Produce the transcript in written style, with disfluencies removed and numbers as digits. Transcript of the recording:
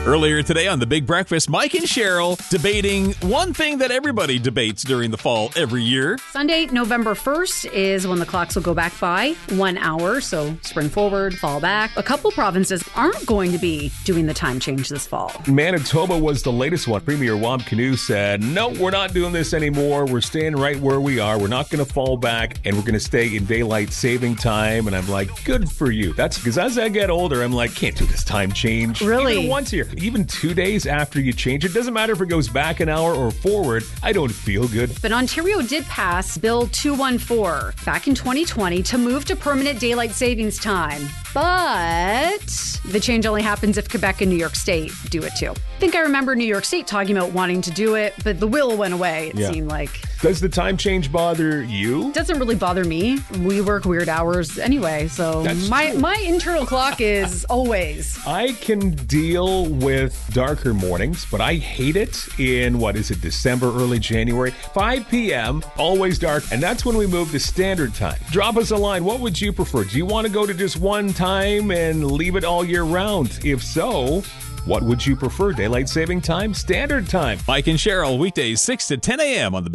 Earlier today on The Big Breakfast, Mike and Cheryl debating one thing that everybody debates during the fall every year. Sunday, November 1st is when the clocks will go back by 1 hour. So spring forward, fall back. A couple provinces aren't going to be doing the time change this fall. Manitoba was the latest one. Premier Wab Kinew said, no, we're not doing this anymore. We're staying right where we are. We're not going to fall back, and we're going to stay in daylight saving time. And I'm like, good for you. That's because as I get older, I'm like, can't do this time change. Really? Even once a year. Even 2 days after you change it. Doesn't matter if it goes back an hour or forward. I don't feel good. But Ontario did pass Bill 214 back in 2020 to move to permanent daylight savings time. But the change only happens if Quebec and New York State do it too. I think I remember New York State talking about wanting to do it, but the will went away, it seemed like. Does the time change bother you? It doesn't really bother me. We work weird hours anyway, so my internal clock is always. I can deal with darker mornings, but I hate it in, December, early January. 5 p.m., always dark, and that's when we move to standard time. Drop us a line. What would you prefer? Do you want to go to just one time and leave it all year round? If so, what would you prefer? Daylight saving time? Standard time? Mike and Cheryl, weekdays 6 to 10 a.m. on The